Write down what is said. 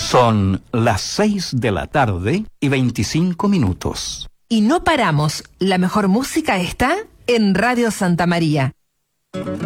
Son las 6:25. Y no paramos. La mejor música está en Radio Santa María.